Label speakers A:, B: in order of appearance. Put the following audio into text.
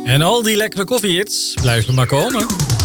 A: En al die lekkere koffiehits blijven maar komen.